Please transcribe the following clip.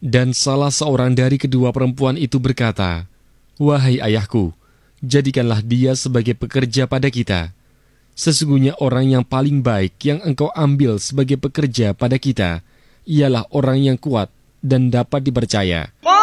Dan salah seorang dari kedua perempuan itu berkata, "Wahai ayahku, jadikanlah dia sebagai pekerja pada kita. Sesungguhnya orang yang paling baik yang engkau ambil sebagai pekerja pada kita, ialah orang yang kuat dan dapat dipercaya."